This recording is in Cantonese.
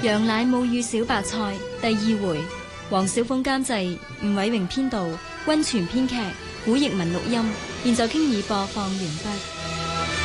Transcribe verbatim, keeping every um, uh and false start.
羊奶母與小白菜第二回，黃小鳳監製，吳偉榮編導，溫泉編劇，古譯文錄音。現在經已播放完畢。